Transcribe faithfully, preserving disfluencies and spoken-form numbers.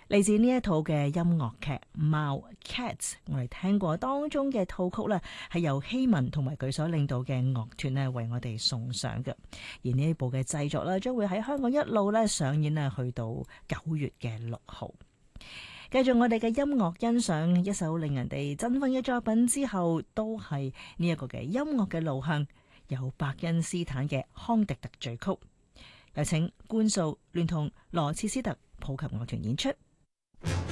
嚟自呢一套嘅音樂劇《貓》Cats， 我哋聽過當中嘅套曲呢，係由希文同埋佢所領導嘅樂團呢為我哋送上嘅。而呢一部嘅製作呢，將會喺香港一路呢上演呢去到九月嘅六號。繼續我哋嘅音樂欣賞一首令人哋振奮嘅作品之後，都係呢一個嘅音樂嘅路向，有伯恩斯坦嘅康迪特序曲，有請官數聯同羅切斯特普及樂團演出。